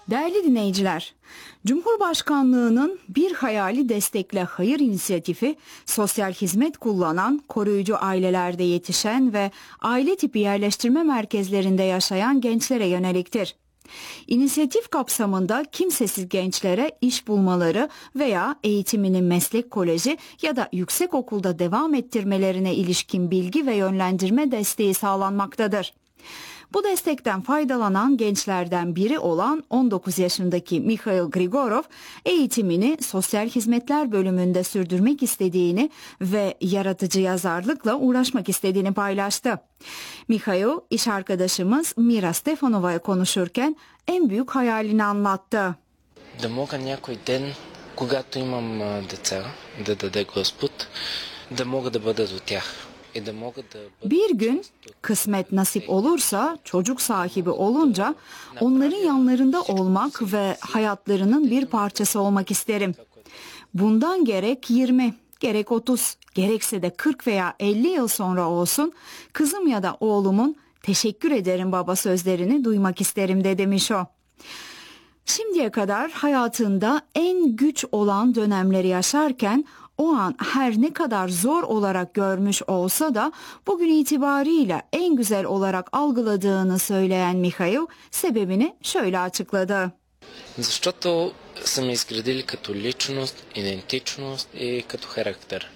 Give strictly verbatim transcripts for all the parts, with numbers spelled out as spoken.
Değerli dinleyiciler, Cumhurbaşkanlığının Bir Hayali Destekle Hayır inisiyatifi, sosyal hizmet kullanan, koruyucu ailelerde yetişen ve aile tipi yerleştirme merkezlerinde yaşayan gençlere yöneliktir. İnisiyatif kapsamında kimsesiz gençlere iş bulmaları veya eğitimini meslek koleji ya da yüksekokulda devam ettirmelerine ilişkin bilgi ve yönlendirme desteği sağlanmaktadır. Bu destekten faydalanan gençlerden biri olan on dokuz yaşındaki Mikhail Grigorov, eğitimini sosyal hizmetler bölümünde sürdürmek istediğini ve yaratıcı yazarlıkla uğraşmak istediğini paylaştı. Mikhail, iş arkadaşımız Mira Stefanova'ya konuşurken en büyük hayalini anlattı. Да мога някой ден, когато имам деца, да даде Господ, да мога да бъда до тях. Bir gün kısmet nasip olursa, çocuk sahibi olunca onların yanlarında olmak ve hayatlarının bir parçası olmak isterim. Bundan gerek yirmi, gerek otuz, gerekse de kırk veya elli yıl sonra olsun, kızım ya da oğlumun "teşekkür ederim baba" sözlerini duymak isterim dedi Mişo. Şimdiye kadar hayatında en güç olan dönemleri yaşarken o an her ne kadar zor olarak görmüş olsa da bugün itibarıyla en güzel olarak algıladığını söyleyen Mikhail sebebini şöyle açıkladı. Защото са ме изградили като личност, идентичност и като характер.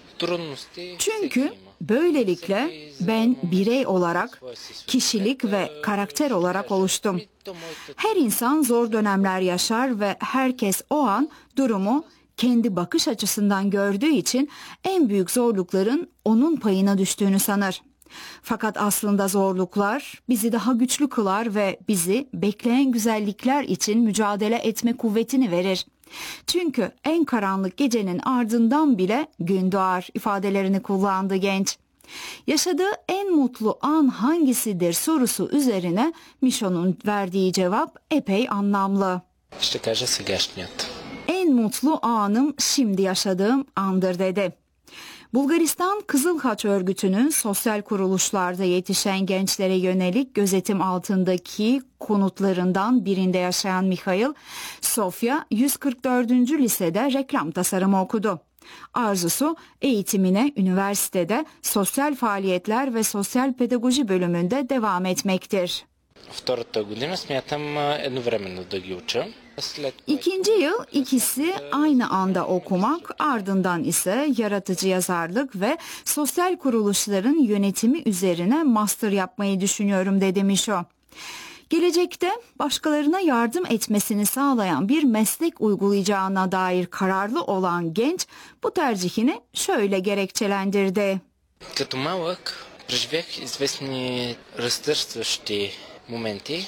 Çünkü böylelikle ben birey olarak, kişilik ve karakter olarak oluştum. Her insan zor dönemler yaşar ve herkes o an durumu kendi bakış açısından gördüğü için en büyük zorlukların onun payına düştüğünü sanır. Fakat aslında zorluklar bizi daha güçlü kılar ve bizi bekleyen güzellikler için mücadele etme kuvvetini verir. Çünkü en karanlık gecenin ardından bile gün doğar ifadelerini kullandı genç. Yaşadığı en mutlu an hangisidir sorusu üzerine Mişo'nun verdiği cevap epey anlamlı. Ще кажа сегашният. En mutlu anım şimdi yaşadığım andır dedi. Bulgaristan Kızıl Haç Örgütü'nün sosyal kuruluşlarda yetişen gençlere yönelik gözetim altındaki konutlarından birinde yaşayan Mikhail, Sofya yüz kırk dördüncü lisede reklam tasarımı okudu. Arzusu eğitimine üniversitede sosyal faaliyetler ve sosyal pedagoji bölümünde devam etmektir. Втората година смятам едновременно да ги уча. İkinci yıl ikisi aynı anda okumak, ardından ise yaratıcı yazarlık ve sosyal kuruluşların yönetimi üzerine master yapmayı düşünüyorum dedi Mişo. Gelecekte başkalarına yardım etmesini sağlayan bir meslek uygulayacağına dair kararlı olan genç bu tercihini şöyle gerekçelendirdi. Като малък преживях известни разтърсващи моменти.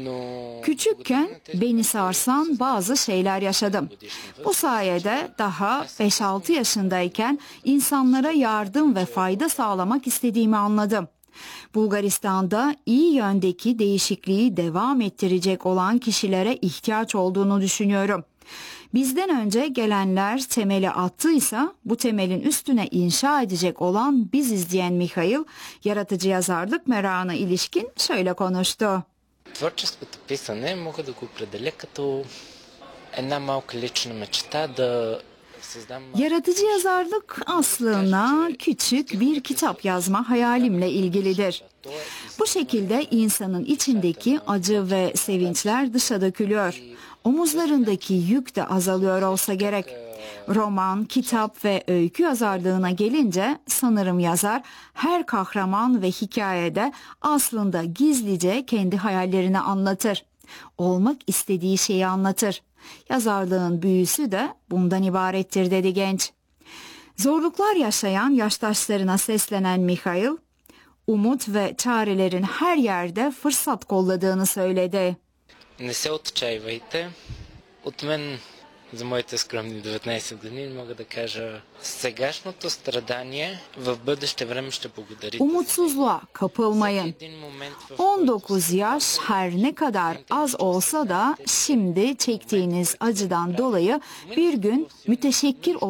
Küçükken beni sarsan bazı şeyler yaşadım. Bu sayede daha beş altı yaşındayken insanlara yardım ve fayda sağlamak istediğimi anladım. Bulgaristan'da iyi yöndeki değişikliği devam ettirecek olan kişilere ihtiyaç olduğunu düşünüyorum. Bizden önce gelenler temeli attıysa bu temelin üstüne inşa edecek olan biziz diyen Mikhail, yaratıcı yazarlık merakına ilişkin şöyle konuştu. Творческото писане мога да го определя като една малка лична мечта да създам... Yaratıcı yazarlık aslında küçük bir kitap yazma hayalimle ilgilidir. Bu şekilde insanın içindeki acı ve sevinçler dışa dökülüyor. Omuzlarındaki yük de azalıyor olsa gerek. Roman, kitap ve öykü yazarlığına gelince sanırım yazar her kahraman ve hikayede aslında gizlice kendi hayallerini anlatır. Olmak istediği şeyi anlatır. Yazarlığın büyüsü de bundan ibarettir dedi genç. Zorluklar yaşayan yaştaşlarına seslenen Mikhail, umut ve çarelerin her yerde fırsat kolladığını söyledi. Не се отчаивайте. От мен за моите скромни деветнайсет години мога да кажа сегашното страдание в бъдеще време ще благодарите. Umutsuzluğa kapılmayın. on dokuz yaş her ne kadar az olsa da şimdi çektiğiniz acıdan dolayı bir gün müteşekkir